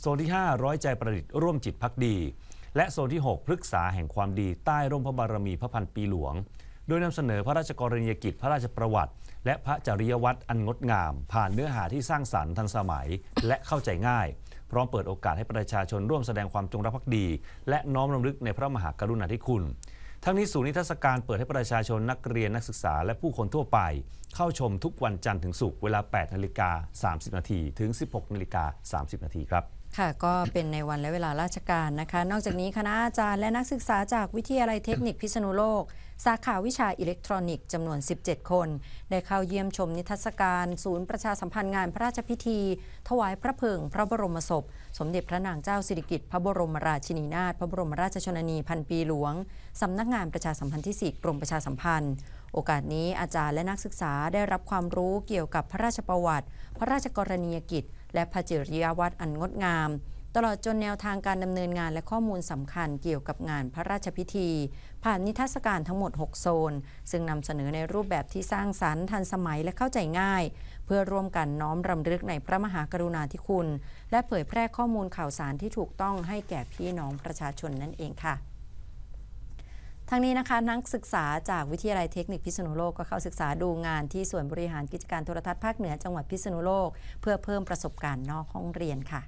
นที่5ร้อยใจประดิษฐ์ร่วมจิตภักดีและโซนที่6พฤกษาแห่งความดีใต้ร่มพระบารมีพระพันปีหลวงโดยนำเสนอพระราชกรณียกิจพระราชประวัติและพระจริยวัตรอันงดงามผ่านเนื้อหาที่สร้างสรรค์ทันสมัยและเข้าใจง่ายพร้อมเปิดโอกาสให้ประชาชนร่วมแสดงความจงรักภักดีและน้อมรำลึกในพระมหากรุณาธิคุณทั้งนี้ศูนย์นิทรรศการเปิดให้ประชาชนนักเรียนนักศึกษาและผู้คนทั่วไปเข้าชมทุกวันจันทร์ถึงศุกร์เวลา 8:30 น. ถึง 16:30 น. ครับค่ะก็เป็นในวันและเวลาราชการนะคะนอกจากนี้คณะอาจารย์และนักศึกษาจากวิทยาลัยเทคนิคพิษณุโลกสาขาวิชาอิเล็กทรอนิกส์จำนวน17คนได้เข้าเยี่ยมชมนิทรรศการศูนย์ประชาสัมพันธ์งานพระราชพิธีถวายพระเพลิงพระบรมศพสมเด็จพระนางเจ้าสิริกิติ์พระบรมราชินีนาถพระบรมราชชนนีพันปีหลวงสำนักงานประชาสัมพันธ์ที่4กรมประชาสัมพันธ์โอกาสนี้อาจารย์และนักศึกษาได้รับความรู้เกี่ยวกับพระราชประวัติพระราชกรณียกิจและพระจริยวัตรอันงดงามตลอดจนแนวทางการดำเนินงานและข้อมูลสำคัญเกี่ยวกับงานพระราชพิธีผ่านนิทรรศการทั้งหมด6โซนซึ่งนำเสนอในรูปแบบที่สร้างสรรค์ทันสมัยและเข้าใจง่ายเพื่อร่วมกันน้อมรำลึกในพระมหากรุณาธิคุณและเผยแพร่ข้อมูลข่าวสารที่ถูกต้องให้แก่พี่น้องประชาชนนั่นเองค่ะทั้งนี้นะคะนักศึกษาจากวิทยาลัยเทคนิคพิษณุโลกก็เข้าศึกษาดูงานที่ส่วนบริหารกิจการโทรทัศน์ภาคเหนือจังหวัดพิษณุโลกเพื่อเพิ่มประสบการณ์นอกห้องเรียนค่ะ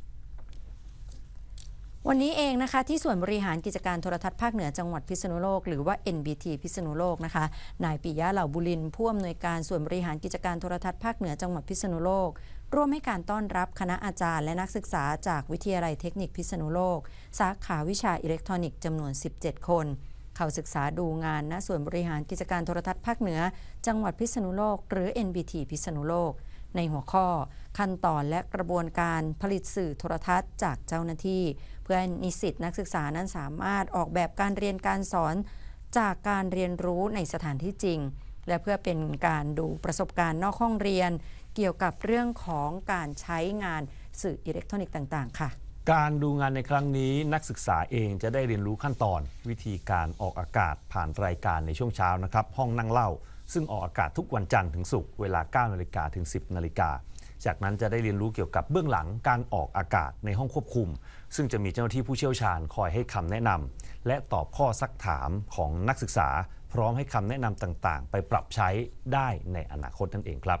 วันนี้เองนะคะที่ส่วนบริหารกิจการโทรทัศน์ภาคเหนือจังหวัดพิษณุโลกหรือว่า NBT พิษณุโลกนะคะนายปิยะเหล่าบุรินทร์ผู้อำนวยการส่วนบริหารกิจการโทรทัศน์ภาคเหนือจังหวัดพิษณุโลกร่วมให้การต้อนรับคณะอาจารย์และนักศึกษาจากวิทยาลัยเทคนิคพิษณุโลกสาขาวิชาอิเล็กทรอนิกส์จำนวน17คนเข้าศึกษาดูงานณส่วนบริหารกิจการโทรทัศน์ภาคเหนือจังหวัดพิษณุโลกหรือ NBT พิษณุโลกในหัวข้อขั้นตอนและกระบวนการผลิตสื่อโทรทัศน์จากเจ้าหน้าที่เพื่อให้นิสิตนักศึกษานั้นสามารถออกแบบการเรียนการสอนจากการเรียนรู้ในสถานที่จริงและเพื่อเป็นการดูประสบการณ์นอกห้องเรียนเกี่ยวกับเรื่องของการใช้งานสื่ออิเล็กทรอนิกส์ต่างๆค่ะการดูงานในครั้งนี้นักศึกษาเองจะได้เรียนรู้ขั้นตอนวิธีการออกอากาศผ่านรายการในช่วงเช้านะครับห้องนั่งเล่าซึ่งออกอากาศทุกวันจันทร์ถึงศุกร์เวลา 9 นาฬิกาถึง 10 นาฬิกาจากนั้นจะได้เรียนรู้เกี่ยวกับเบื้องหลังการออกอากาศในห้องควบคุมซึ่งจะมีเจ้าหน้าที่ผู้เชี่ยวชาญคอยให้คำแนะนำและตอบข้อซักถามของนักศึกษาพร้อมให้คำแนะนำต่างๆไปปรับใช้ได้ในอนาคตนั่นเองครับ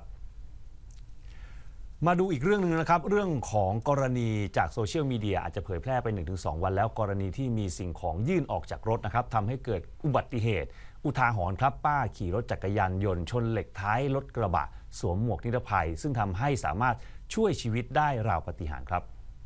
มาดูอีกเรื่องนึงนะครับเรื่องของกรณีจากโซเชียลมีเดียอาจจะเผยแพร่ไป 1-2 วันแล้วกรณีที่มีสิ่งของยื่นออกจากรถนะครับทำให้เกิดอุบัติเหตุอุทาหรณ์ครับป้าขี่รถจักรยานยนต์ชนเหล็กท้ายรถกระบะสวมหมวกนิรภัยซึ่งทำให้สามารถช่วยชีวิตได้ราวปาฏิหาริย์ครับ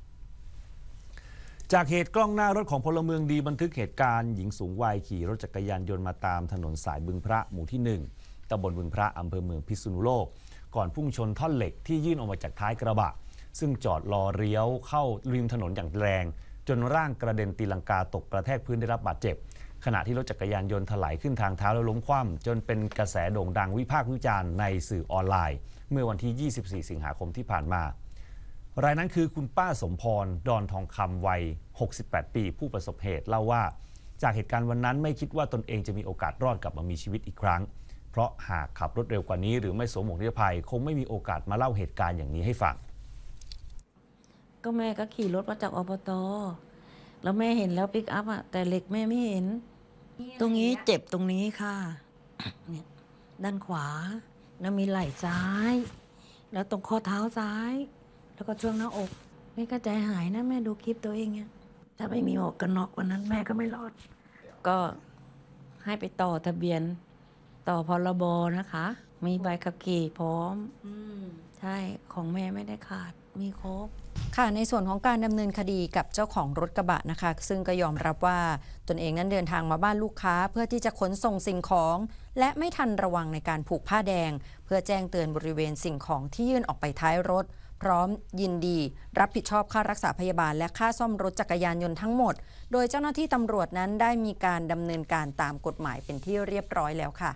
จากเหตุกล้องหน้ารถของพลเมืองดีบันทึกเหตุการณ์หญิงสูงวัยขี่รถจักรยานยนต์มาตามถนนสายบึงพระหมู่ที่1ตำบลบึงพระอำเภอเมืองพิษณุโลกก่อนพุ่งชนท่อนเหล็กที่ยื่นออกมาจากท้ายกระบะซึ่งจอดรอเลี้ยวเข้าริมถนนอย่างแรงจนร่างกระเด็นตีลังกาตกกระแทกพื้นได้รับบาดเจ็บขณะที่รถจักรยานยนต์ถลายขึ้นทางเท้าแล้วล้มคว่ำจนเป็นกระแสโด่งดังวิพากษ์วิจารณ์ในสื่อออนไลน์เมื่อวันที่ 24 สิงหาคมที่ผ่านมารายนั้นคือคุณป้าสมพรดอนทองคำวัย 68 ปีผู้ประสบเหตุเล่าว่าจากเหตุการณ์วันนั้นไม่คิดว่าตนเองจะมีโอกาสรอดกลับมามีชีวิตอีกครั้งเพราะหากขับรถเร็วกว่านี้หรือไม่สวมหมวกนิรภัยคงไม่มีโอกาสมาเล่าเหตุการณ์อย่างนี้ให้ฟังก็แม่ก็ขี่รถมาจากอบต.แล้วแม่เห็นแล้วปิกอัพอะแต่เหล็กแม่ไม่เห็นตรงนี้เจ็บตรงนี้ค่ะเนี่ยด้านขวาแล้วมีไหล่ซ้ายแล้วตรงข้อเท้าซ้ายแล้วก็ช่วงหน้าอกแม่ก็ใจหายนะแม่ดูคลิปตัวเองเนี่ยถ้าไม่มีหมวกกันน็อกวันนั้นแม่ก็ไม่รอดก็ให้ไปต่อทะเบียนต่อพรบนะคะมีใบขับขี่พร้อมใช่ของแม่ไม่ได้ขาดมีครบค่ะในส่วนของการดำเนินคดีกับเจ้าของรถกระบะนะคะซึ่งก็ยอมรับว่าตนเองนั้นเดินทางมาบ้านลูกค้าเพื่อที่จะขนส่งสิ่งของและไม่ทันระวังในการผูกผ้าแดงเพื่อแจ้งเตือนบริเวณสิ่งของที่ยื่นออกไปท้ายรถพร้อมยินดีรับผิดชอบค่ารักษาพยาบาลและค่าซ่อมรถจักรยานยนต์ทั้งหมดโดยเจ้าหน้าที่ตำรวจนั้นได้มีการดำเนินการตามกฎหมายเป็นที่เรียบร้อยแล้วค่ะ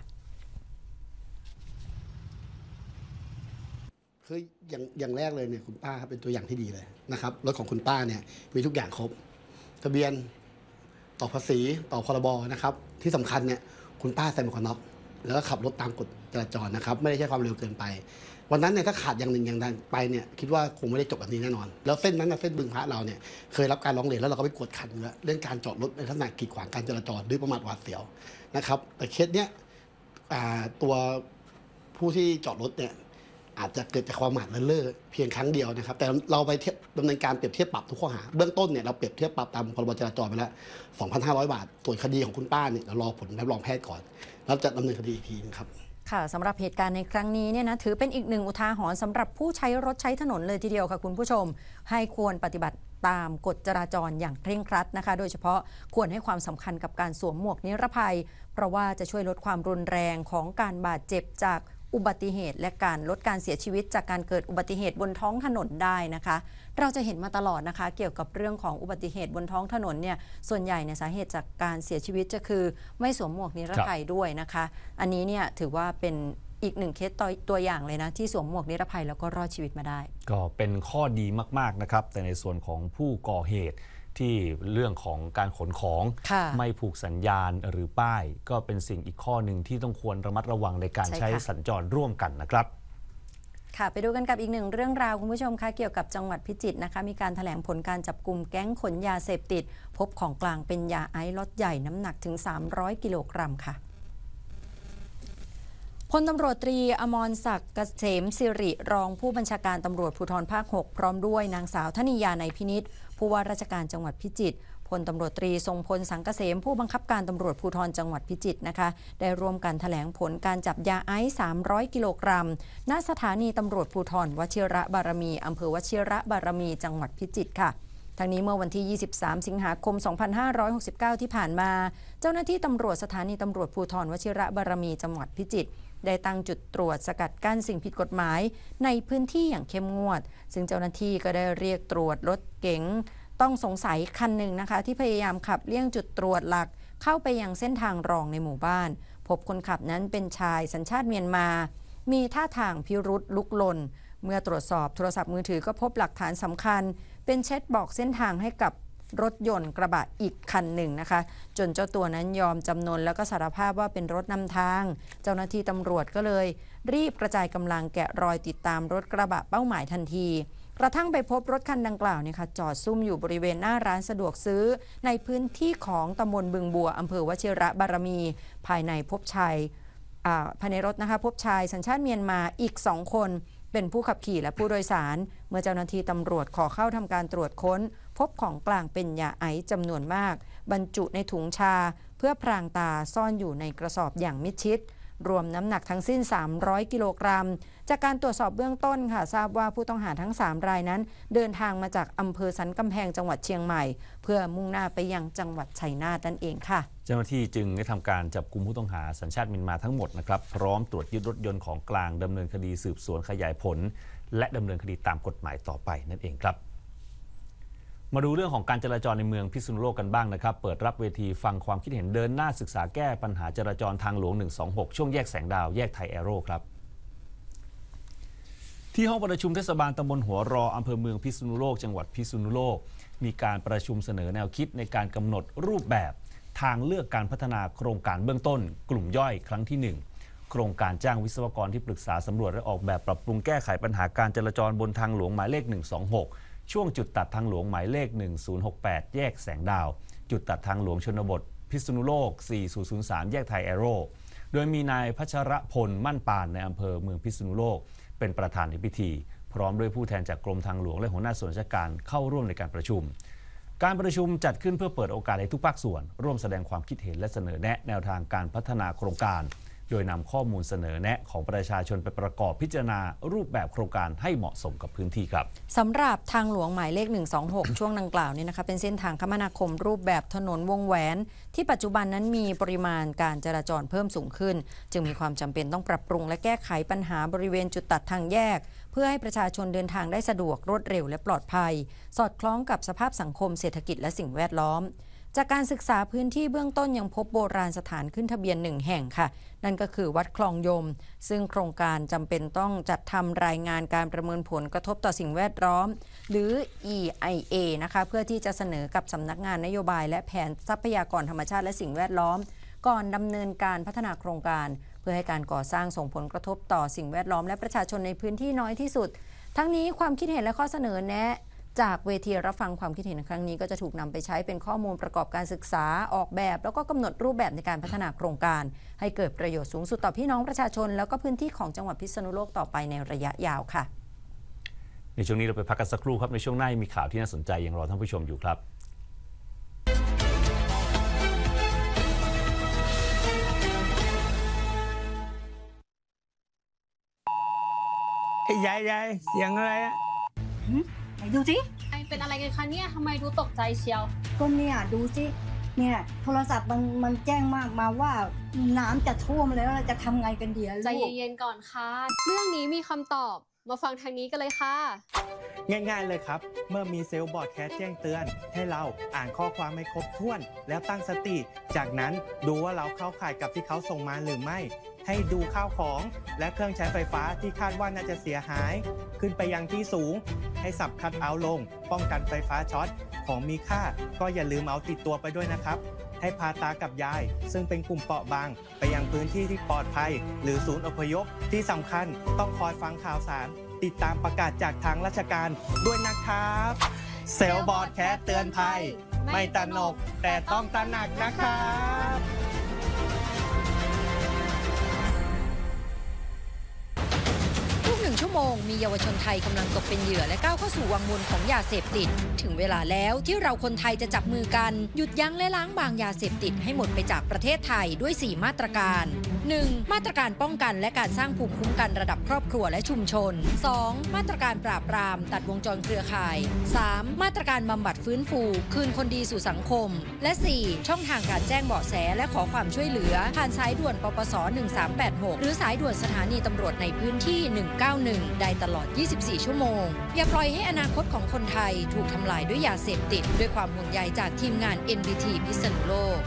คืออย่างแรกเลยเนี่ยคุณป้าเป็นตัวอย่างที่ดีเลยนะครับรถของคุณป้าเนี่ยมีทุกอย่างครบทะเบียนต่อภาษีต่อพรบนะครับที่สำคัญเนี่ยคุณป้าใส่หมวกกันน็อกแล้วก็ขับรถตามกฎจราจรนะครับไม่ได้ใช้ความเร็วเกินไปวันนั้นเนี่ยถ้าขาดอย่างหนึ่งอย่างใดไปเนี่ยคิดว่าคงไม่ได้จบแบบนี้แน่นอนแล้วเส้นนั้นเส้นบึงพระเราเนี่ยเคยรับการร้องเรียนแล้วเราก็ไปกวดขันเรื่องการจอดรถในลักษณะกีดขวางการจราจรด้วยประมาทหวาดเสียวนะครับแต่เคสเนี้ยตัวผู้ที่จอดรถเนี่ยอาจจะเกิดจากความหมาดเลินเล่อเพียงครั้งเดียวนะครับแต่เราไปดำเนินการเปรียบเทียบปรับทุกข้อหาเบื้องต้นเนี่ยเราเปรียบเทียบปรับตามพรบจราจรไปแล้ว 2,500 บาทส่วนคดีของคุณป้าเนี่ยเรารอผลรับรองแพทย์ก่อนแล้วจะดำเนินคดีอีกทีนึงครับค่ะสำหรับเหตุการณ์ในครั้งนี้เนี่ยนะถือเป็นอีกหนึ่งอุทาหรณ์สำหรับผู้ใช้รถใช้ถนนเลยทีเดียวค่ะคุณผู้ชมให้ควรปฏิบัติตามกฎจราจรอย่างเคร่งครัดนะคะโดยเฉพาะควรให้ความสำคัญกับการสวมหมวกนิรภัยเพราะว่าจะช่วยลดความรุนแรงของการบาดเจ็บจากอุบัติเหตุและการลดการเสียชีวิตจากการเกิดอุบัติเหตุบนท้องถนนได้นะคะเราจะเห็นมาตลอดนะคะเกี่ยวกับเรื่องของอุบัติเหตุบนท้องถนนเนี่ยส่วนใหญ่เนี่ยสาเหตุจากการเสียชีวิตจะคือไม่สวมหมวกนิรภัยด้วยนะคะอันนี้เนี่ยถือว่าเป็นอีกหนึ่งเคสตัวอย่างเลยนะที่สวมหมวกนิรภัยแล้วก็รอดชีวิตมาได้ก็เป็นข้อดีมากๆนะครับแต่ในส่วนของผู้ก่อเหตุที่เรื่องของการขนของไม่ผูกสัญญาณหรือป้ายก็เป็นสิ่งอีกข้อหนึ่งที่ต้องควรระมัดระวังในการใช้สัญจรร่วมกันนะครับค่ะไปดูกันกับอีกหนึ่งเรื่องราวคุณผู้ชมคะเกี่ยวกับจังหวัดพิจิตรนะคะมีการแถลงผลการจับกลุ่มแก๊งขนยาเสพติดพบของกลางเป็นยาไอซ์ล็อตใหญ่น้ำหนักถึง300กิโลกรัมค่ะพลตำรวจตรีอมรศักดิ์เกษมสิริรองผู้บัญชาการตำรวจภูธรภาค 6 พร้อมด้วยนางสาวธนิยาในพินิจผู้ว่าราชการจังหวัดพิจิตรพลตำรวจตรีทรงพลสังเกษมผู้บังคับการตำรวจภูธรจังหวัดพิจิตรนะคะได้ร่วมกันแถลงผลการจับยาไอซ์300กิโลกรัมณสถานีตำรวจภูธรวชิระบารมีอำเภอวชิระบารมีจังหวัดพิจิตรค่ะทั้งนี้เมื่อวันที่ 23 สิงหาคม 2569 ที่ผ่านมาเจ้าหน้าที่ตำรวจสถานีตำรวจภูธรวชิระบารมีจังหวัดพิจิตรได้ตั้งจุดตรวจสกัดกั้นสิ่งผิดกฎหมายในพื้นที่อย่างเข้มงวดซึ่งเจ้าหน้าที่ก็ได้เรียกตรวจรถเก๋งต้องสงสัยคันหนึ่งนะคะที่พยายามขับเลี่ยงจุดตรวจหลักเข้าไปยังเส้นทางรองในหมู่บ้านพบคนขับนั้นเป็นชายสัญชาติเมียนมามีท่าทางพิรุษลุกลนเมื่อตรวจสอบโทรศัพท์มือถือก็พบหลักฐานสำคัญเป็นแชทบอกเส้นทางให้กับรถยนต์กระบะอีกคันหนึ่งนะคะจนเจ้าตัวนั้นยอมจำนนแล้วก็สารภาพว่าเป็นรถนำทางเจ้าหน้าที่ตำรวจก็เลยรีบกระจายกำลังแกะรอยติดตามรถกระบะเป้าหมายทันทีกระทั่งไปพบรถคันดังกล่าวเนี่ยค่ะจอดซุ่มอยู่บริเวณหน้าร้านสะดวกซื้อในพื้นที่ของตำบลบึงบัวอำเภอวชิระบารมีภายในพบชายภายในรถนะคะพบชายสัญชาติเมียนมาอีก2คนเป็นผู้ขับขี่และผู้โดยสารเมื่อเจ้าหน้าที่ตำรวจขอเข้าทำการตรวจค้นพบของกลางเป็นยาไอซ์จำนวนมากบรรจุในถุงชาเพื่อพรางตาซ่อนอยู่ในกระสอบอย่างมิดชิดรวมน้ำหนักทั้งสิ้น300กิโลกรัมจากการตรวจสอบเบื้องต้นค่ะทราบว่าผู้ต้องหาทั้ง3รายนั้นเดินทางมาจากอำเภอสันกำแพงจังหวัดเชียงใหม่เพื่อมุ่งหน้าไปยังจังหวัดชัยนาทนั่นเองค่ะเจ้าหน้าที่จึงได้ทำการจับกุมผู้ต้องหาสัญชาติเมียนมาทั้งหมดนะครับพร้อมตรวจยึดรถยนต์ของกลางดำเนินคดีสืบสวนขยายผลและดำเนินคดีตามกฎหมายต่อไปนั่นเองครับมาดูเรื่องของการจราจรในเมืองพิษณุโลกกันบ้างนะครับเปิดรับเวทีฟังความคิดเห็นเดินหน้าศึกษาแก้ปัญหาจราจรทางหลวง126ช่วงแยกแสงดาวแยกไทยแอโร่ครับที่ห้องประชุมเทศบาลตำบลหัวรออำเภอเมืองพิษณุโลกจังหวัดพิษณุโลกมีการประชุมเสนอแนวคิดในการกำหนดรูปแบบทางเลือกการพัฒนาโครงการเบื้องต้นกลุ่มย่อยครั้งที่1โครงการจ้างวิศวกรที่ปรึกษาสำรวจและออกแบบปรับปรุงแก้ไขปัญหาการจราจรบนทางหลวงหมายเลข126ช่วงจุดตัดทางหลวงหมายเลข1068แยกแสงดาวจุดตัดทางหลวงชนบทพิษณุโลก4003แยกไทยแอโร่โดยมีนายพัชรพลมั่นปานในอำเภอเมืองพิษณุโลกเป็นประธานในพิธีพร้อมด้วยผู้แทนจากกรมทางหลวงและหัวหน้าส่วนราชการเข้าร่วมในการประชุมจัดขึ้นเพื่อเปิดโอกาสให้ทุกภาคส่วนร่วมแสดงความคิดเห็นและเสนอแนะแนวทางการพัฒนาโครงการโดยนำข้อมูลเสนอแนะของประชาชนไปประกอบพิจารณารูปแบบโครงการให้เหมาะสมกับพื้นที่ครับสำหรับทางหลวงหมายเลข126 ช่วงดังกล่าวนี้นะคะเป็นเส้นทางคมนาคมรูปแบบถนนวงแหวนที่ปัจจุบันนั้นมีปริมาณการจราจรเพิ่มสูงขึ้นจึงมีความจำเป็นต้องปรับปรุงและแก้ไขปัญหาบริเวณจุดตัดทางแยกเพื่อให้ประชาชนเดินทางได้สะดวกรวดเร็วและปลอดภัยสอดคล้องกับสภาพสังคมเศรษฐกิจและสิ่งแวดล้อมจากการศึกษาพื้นที่เบื้องต้นยังพบโบราณสถานขึ้นทะเบียน1แห่งค่ะนั่นก็คือวัดคลองยมซึ่งโครงการจำเป็นต้องจัดทำรายงานการประเมินผลกระทบต่อสิ่งแวดล้อมหรือ EIA นะคะเพื่อที่จะเสนอกับสำนักงานนโยบายและแผนทรัพยากรธรรมชาติและสิ่งแวดล้อมก่อนดำเนินการพัฒนาโครงการเพื่อพื่อให้การก่อสร้างส่งผลกระทบต่อสิ่งแวดล้อมและประชาชนในพื้นที่น้อยที่สุดทั้งนี้ความคิดเห็นและข้อเสนอแนะจากเวทีรับฟังความคิดเห็นในครั้งนี้ก็จะถูกนำไปใช้เป็นข้อมูลประกอบการศึกษาออกแบบแล้วก็กำหนดรูปแบบในการพัฒนาโครงการให้เกิดประโยชน์สูงสุดต่อพี่น้องประชาชนแล้วก็พื้นที่ของจังหวัดพิษณุโลกต่อไปในระยะยาวค่ะในช่วงนี้เราไปพักกันสักครู่ครับในช่วงหน้ามีข่าวที่น่าสนใจยังรอท่านผู้ชมอยู่ครับยายเสียงอะไรอะไหนดูสิเป็นอะไรกันคะเนี่ยทำไมดูตกใจเชียวก็เนี่ยดูสิเนี่ยโทรศัพท์มันแจ้งมาว่าน้ำจะท่วมแล้วเราจะทำไงกันดีใจเย็นๆก่อนค่ะเรื่องนี้มีคำตอบมาฟังทางนี้กันเลยค่ะง่ายๆเลยครับเมื่อมีเซลล์บอร์ดแคสแจ้งเตือนให้เราอ่านข้อความให้ครบถ้วนแล้วตั้งสติจากนั้นดูว่าเราเข้าข่ายกับที่เขาส่งมาหรือไม่ให้ดูข้าวของและเครื่องใช้ไฟฟ้าที่คาดว่าน่าจะเสียหายขึ้นไปยังที่สูงให้สับคัทเอาท์ลงป้องกันไฟฟ้าช็อตของมีค่าก็อย่าลืมเอาติดตัวไปด้วยนะครับให้พาตากับยายซึ่งเป็นกลุ่มเปราะบางไปยังพื้นที่ที่ปลอดภัยหรือศูนย์อพยพที่สำคัญต้องคอยฟังข่าวสารติดตามประกาศจากทางราชการด้วยนะครับเซลล์บอร์ดแคสเตือนภัยไม่ตระหนกแต่ต้องตระหนักนะครับ 1 ชั่วโมงมีเยาวชนไทยกำลังตกเป็นเหยื่อและก้าวเข้าสู่วังวนของยาเสพติดถึงเวลาแล้วที่เราคนไทยจะจับมือกันหยุดยั้งและล้างบางยาเสพติดให้หมดไปจากประเทศไทยด้วย4มาตรการ 1. มาตรการป้องกันและการสร้างภูมิคุ้มกันระดับครอบครัวและชุมชน 2. มาตรการปราบปรามตัดวงจรเครือข่าย 3. มาตรการบำบัดฟื้นฟูคืนคนดีสู่สังคมและ 4. ช่องทางการแจ้งเบาะแสและขอความช่วยเหลือผ่านสายด่วนปปส1386หรือสายด่วนสถานีตำรวจในพื้นที่191ได้ตลอด24ชั่วโมงอย่าปล่อยให้อนาคตของคนไทยถูกทำลายด้วยยาเสพติดด้วยความห่วงใยจากทีมงาน NBT พิษณุโลก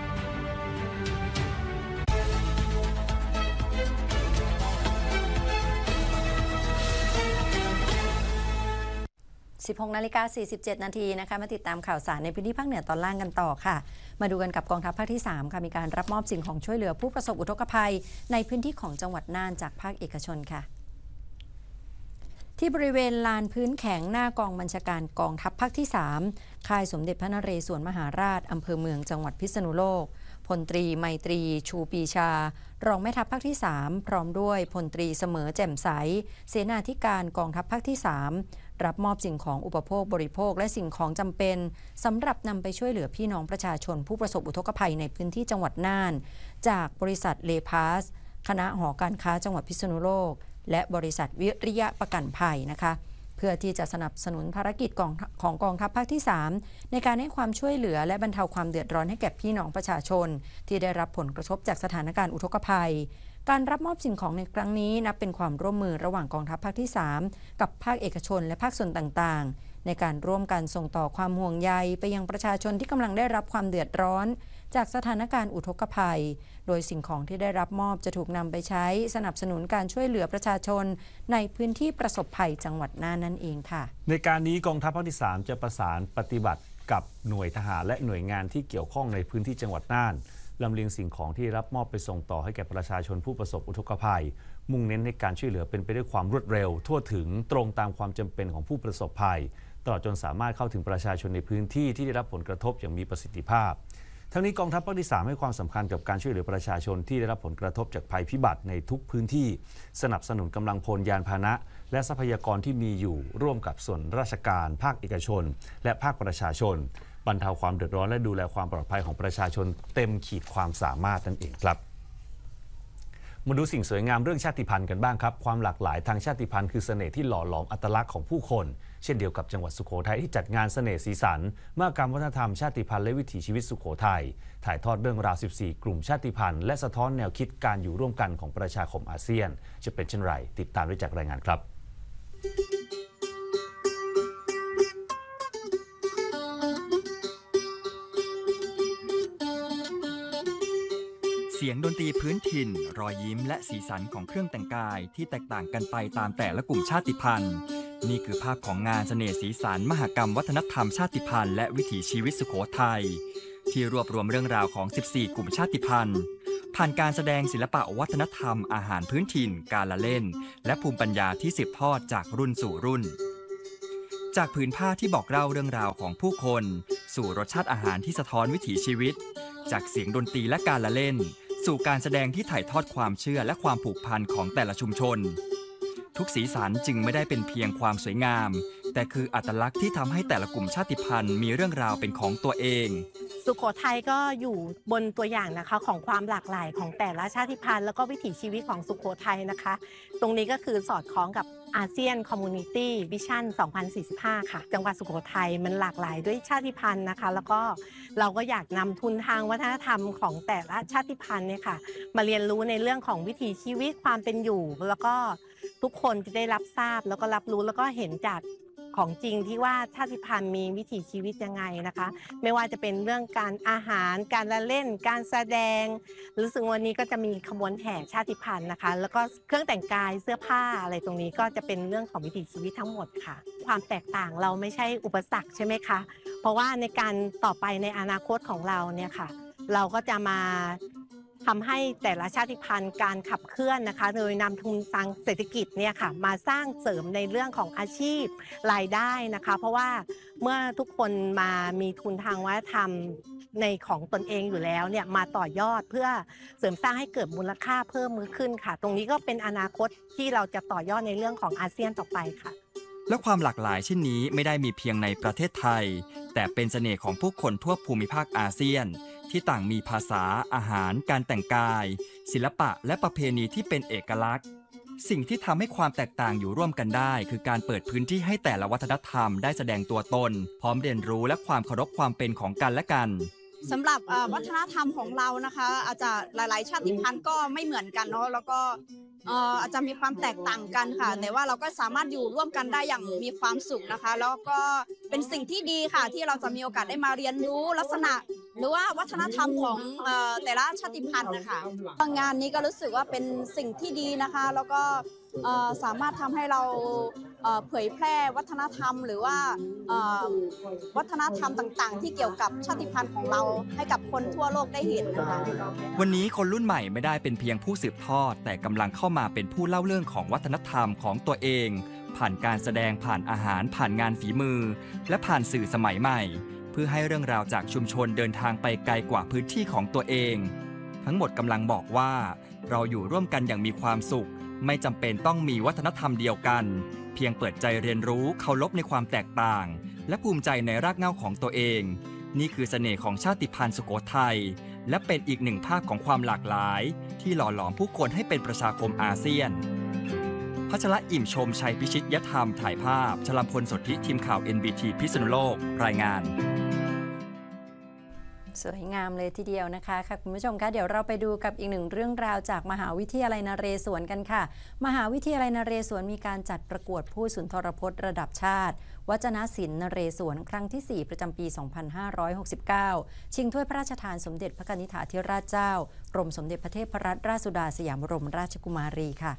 16:47 นาทีนะคะมาติดตามข่าวสารในพื้นที่ภาคเหนือตอนล่างกันต่อค่ะมาดูกันกับกองทัพภาคที่3ค่ะมีการรับมอบสิ่งของช่วยเหลือผู้ประสบอุทกภัยในพื้นที่ของจังหวัดน่านจากภาคเอกชนค่ะที่บริเวณลานพื้นแข็งหน้ากองบัญชาการกองทัพภาคที่3ค่ายสมเด็จพระนเรศวรมหาราชอำเภอเมืองจังหวัดพิษณุโลกพลตรีไมตรีชูปีชารองแม่ทัพภาคที่3พร้อมด้วยพลตรีเสมอแจ่มใสเสนาธิการกองทัพภาคที่3รับมอบสิ่งของอุปโภคบริโภคและสิ่งของจำเป็นสำหรับนำไปช่วยเหลือพี่น้องประชาชนผู้ประสบอุทกภัยในพื้นที่จังหวัดน่านจากบริษัทเลพาสคณะหอการค้าจังหวัดพิษณุโลกและบริษัทวิริยะประกันภัยนะคะเพื่อที่จะสนับสนุนภารกิจของกองทัพภาคที่3ในการให้ความช่วยเหลือและบรรเทาความเดือดร้อนให้แก่พี่น้องประชาชนที่ได้รับผลกระทบจากสถานการณ์อุทกภัยการรับมอบสิ่งของในครั้งนี้นับเป็นความร่วมมือระหว่างกองทัพภาคที่3กับภาคเอกชนและภาคส่วนต่างๆในการร่วมกันส่งต่อความห่วงใยไปยังประชาชนที่กำลังได้รับความเดือดร้อนจากสถานการณ์อุทกภัยโดยสิ่งของที่ได้รับมอบจะถูกนำไปใช้สนับสนุนการช่วยเหลือประชาชนในพื้นที่ประสบภัยจังหวัดน่านนั่นเองค่ะในการนี้กองทัพภาคที่3จะประสานปฏิบัติกับหน่วยทหารและหน่วยงานที่เกี่ยวข้องในพื้นที่จังหวัดน่านลำเลียงสิ่งของที่รับมอบไปส่งต่อให้แก่ประชาชนผู้ประสบอุทกภัยมุ่งเน้นในการช่วยเหลือเป็นไปด้วยความรวดเร็วทั่วถึงตรงตามความจำเป็นของผู้ประสบภัยตลอดจนสามารถเข้าถึงประชาชนในพื้นที่ที่ได้รับผลกระทบอย่างมีประสิทธิภาพทั้งนี้กองทัพภาคที่3ให้ความสำคัญกับการช่วยเหลือประชาชนที่ได้รับผลกระทบจากภัยพิบัติในทุกพื้นที่สนับสนุนกำลังพลยานพาหนะและทรัพยากรที่มีอยู่ร่วมกับส่วนราชการภาคเอกชนและภาคประชาชนบรรเทาความเดือดร้อนและดูแลความปลอดภัยของประชาชนเต็มขีดความสามารถนั่นเองครับมาดูสิ่งสวยงามเรื่องชาติพันธุ์กันบ้างครับความหลากหลายทางชาติพันธุ์คือเสน่ห์ที่หล่อหลอมอัตลักษณ์ของผู้คนเช่นเดียวกับจังหวัดสุโขทัยที่จัดงานเสน่ห์สีสันมหกรรมวัฒนธรรมชาติพันธุ์และวิถีชีวิตสุโขทัยถ่ายทอดเรื่องราว 14 กลุ่มชาติพันธุ์และสะท้อนแนวคิดการอยู่ร่วมกันของประชาคมอาเซียนจะเป็นเช่นไรติดตามได้จากรายงานครับเสียงดนตรีพื้นถิ่นรอยยิ้มและสีสันของเครื่องแต่งกายที่แตกต่างกันไปตามแต่ละกลุ่มชาติพันธุ์นี่คือภาพของงานเสน่ห์สีสันมหกรรมวัฒนธรรมชาติพันธุ์และวิถีชีวิตสุโขทัยที่รวบรวมเรื่องราวของ 14 กลุ่มชาติพันธุ์ผ่านการแสดงศิลปะวัฒนธรรมอาหารพื้นถิ่นการละเล่นและภูมิปัญญาที่สืบทอดจากรุ่นสู่รุ่นจากผืนผ้าที่บอกเล่าเรื่องราวของผู้คนสู่รสชาติอาหารที่สะท้อนวิถีชีวิตจากเสียงดนตรีและการละเล่นสู่การแสดงที่ถ่ายทอดความเชื่อและความผูกพันของแต่ละชุมชนทุกสีสันจึงไม่ได้เป็นเพียงความสวยงามแต่คืออัตลักษณ์ที่ทำให้แต่ละกลุ่มชาติพันธุ์มีเรื่องราวเป็นของตัวเองสุโขทัยก็อยู่บนตัวอย่างนะคะของความหลากหลายของแต่ละชาติพันธุ์แล้วก็วิถีชีวิตของสุโขทัยนะคะตรงนี้ก็คือสอดคล้องกับอาเซียนคอมมูนิตี้วิชั่น 2045 ค่ะจังหวัดสุโขทัยมันหลากหลายด้วยชาติพันธุ์นะคะแล้วก็เราก็อยากนำทุนทางวัฒนธรรมของแต่ละชาติพันธุ์เนี่ยค่ะมาเรียนรู้ในเรื่องของวิถีชีวิตความเป็นอยู่แล้วก็ทุกคนจะได้รับทราบแล้วก็รับรู้แล้วก็เห็นจากของจริงที่ว่าชาติพันธุ์มีวิถีชีวิตยังไงนะคะไม่ว่าจะเป็นเรื่องการอาหารการละเล่นการแสดงรู้สึกวันนี้ก็จะมีขบวนแห่ชาติพันธุ์นะคะแล้วก็เครื่องแต่งกายเสื้อผ้าอะไรตรงนี้ก็จะเป็นเรื่องของวิถีชีวิตทั้งหมดค่ะความแตกต่างเราไม่ใช่อุปสรรคใช่ไหมคะเพราะว่าในการต่อไปในอนาคตของเราเนี่ยค่ะเราก็จะมาทำให้แต่ละชาติพันธุ์การขับเคลื่อนนะคะโดยนำทุนทางเศรษฐกิจเนี่ยค่ะมาสร้างเสริมในเรื่องของอาชีพรายได้นะคะเพราะว่าเมื่อทุกคนมามีทุนทางวัฒนธรรมในของตนเองอยู่แล้วเนี่ยมาต่อยอดเพื่อเสริมสร้างให้เกิดมูลค่าเพิ่มขึ้นค่ะตรงนี้ก็เป็นอนาคตที่เราจะต่อยอดในเรื่องของอาเซียนต่อไปค่ะและความหลากหลายเช่นนี้ไม่ได้มีเพียงในประเทศไทยแต่เป็นเสน่ห์ของผู้คนทั่วภูมิภาคอาเซียนที่ต่างมีภาษาอาหารการแต่งกายศิลปะและประเพณีที่เป็นเอกลักษณ์สิ่งที่ทำให้ความแตกต่างอยู่ร่วมกันได้คือการเปิดพื้นที่ให้แต่ละวัฒนธรรมได้แสดงตัวตนพร้อมเรียนรู้และความเคารพความเป็นของกันและกันสำหรับวัฒนธรรมของเรานะคะอาจจะหลายๆชาติพันธุ์ก็ไม่เหมือนกันเนาะแล้วก็อาจจะมีความแตกต่างกันค่ะแต่ว่าเราก็สามารถอยู่ร่วมกันได้อย่างมีความสุขนะคะแล้วก็เป็นสิ่งที่ดีค่ะที่เราจะมีโอกาสได้มาเรียนรู้ลักษณะหรือว่าวัฒนธรรมของแต่ละชาติพันธุ์นะคะงานนี้ก็รู้สึกว่าเป็นสิ่งที่ดีนะคะแล้วก็สามารถทำให้เราเผยแพร่วัฒนธรรมหรือว่าวัฒนธรรมต่างๆที่เกี่ยวกับชาติพันธุ์ของเราให้กับคนทั่วโลกได้เห็นนะคะวันนี้คนรุ่นใหม่ไม่ได้เป็นเพียงผู้สืบทอดแต่กำลังเข้ามาเป็นผู้เล่าเรื่องของวัฒนธรรมของตัวเองผ่านการแสดงผ่านอาหารผ่านงานฝีมือและผ่านสื่อสมัยใหม่เพื่อให้เรื่องราวจากชุมชนเดินทางไปไกลกว่าพื้นที่ของตัวเองทั้งหมดกำลังบอกว่าเราอยู่ร่วมกันอย่างมีความสุขไม่จำเป็นต้องมีวัฒนธรรมเดียวกันเพียงเปิดใจเรียนรู้เคารพในความแตกต่างและภูมิใจในรากเหง้าของตัวเองนี่คือเสน่ห์ของชาติพันธุ์สุโขทัยและเป็นอีกหนึ่งภาคของความหลากหลายที่หล่อหลอมผู้คนให้เป็นประชาคมอาเซียนพัชระอิ่มชมชัยพิชิตยธรรมถ่ายภาพชลัมพลสนธิทีมข่าว NBT พิษณุโลกรายงานสวยงามเลยทีเดียวนะคะค่ะคุณผู้ชมคะเดี๋ยวเราไปดูกับอีกหนึ่งเรื่องราวจากมหาวิทยาลัยนเรศวรกันค่ะมหาวิทยาลัยนเรศวรมีการจัดประกวดผู้สุนทรพจน์ระดับชาติวจนศิลป์นเรศวรครั้งที่ 4 ประจำปี 2569 ชิงถ้วยพระราชทานสมเด็จพระกนิษฐาธิราชเจ้ากรมสมเด็จพระเทพรัตนราชสุดาสยามบรมราชกุมารีค่ะ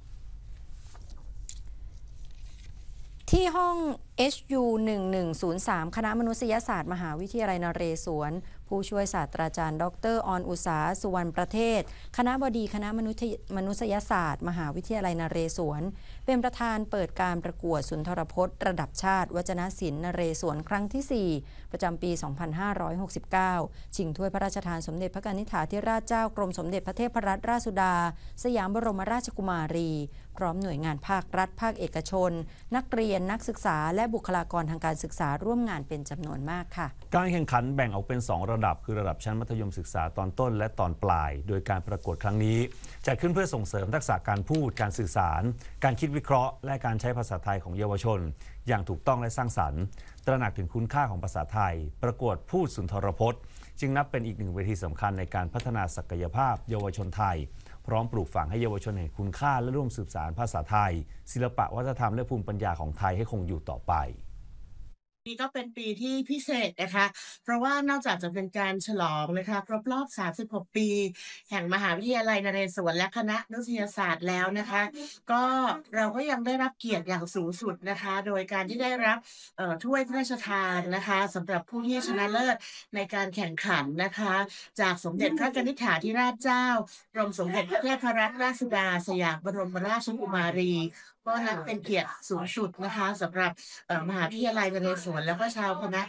ที่ห้อง HU 1103 คณะมนุษยศาสตร์มหาวิทยาลัยนเรศวรผู้ช่วยศาสตราจารย์ดร.ออนอุษาสุวรรณประเทศคณบดีคณะมนุษยศาสตร์มหาวิทยาลัยนเรศวรเป็นประธานเปิดการประกวดสุนทรพจน์ระดับชาติวจนศิลป์นเรศวรครั้งที่ 4 ประจำปี 2569 ชิงถ้วยพระราชทานสมเด็จพระกนิษฐาธิราชเจ้ากรมสมเด็จพระเทพรัตนราชสุดาสยามบรมราชกุมารีพร้อมหน่วยงานภาครัฐภาคเอกชนนักเรียนนักศึกษาและบุคลากรทางการศึกษาร่วมงานเป็นจำนวนมากค่ะการแข่งขันแบ่งออกเป็น2ระดับคือระดับชั้นมัธยมศึกษาตอนต้นและตอนปลายโดยการประกวดครั้งนี้จัดขึ้นเพื่อส่งเสริมทักษะการพูดการสื่อสารการคิดวิเคราะห์และการใช้ภาษาไทยของเยาวชนอย่างถูกต้องและสร้างสรรค์ตระหนักถึงคุณค่าของภาษาไทยประกวดพูดสุนทรพจน์จึงนับเป็นอีกหนึ่งเวทีสำคัญในการพัฒนาศักยภาพเยาวชนไทยพร้อมปลูกฝังให้เยาวชนเห็นคุณค่าและร่วมสืบสานภาษาไทยศิลปะวัฒนธรรมและภูมิปัญญาของไทยให้คงอยู่ต่อไปนี้ก็เป็นปีที่พิเศษนะคะ เพราะว่านอกจากจะเป็นการฉลองนะคะครบรอบ 36 ปี แห่งมหาวิทยาลัยนเรศวรและคณะมนุษยศาสตร์แล้วนะคะ ก็เราก็ยังได้รับเกียรติอย่างสูงสุดนะคะ โดยการที่ได้รับถ้วยพระราชทานนะคะสำหรับผู้ที่ชนะเลิศในการแข่งขันนะคะ จากสมเด็จพระกนิษฐาธิราชเจ้ากรมสมเด็จพระเทพรัตนราชสุดาสยามบรมราชกุมารี ก็นับเป็นเกียรติสูงสุดนะคะสำหรับมหาวิทยาลัยนเรศวรแล้วก็ชาวคณะ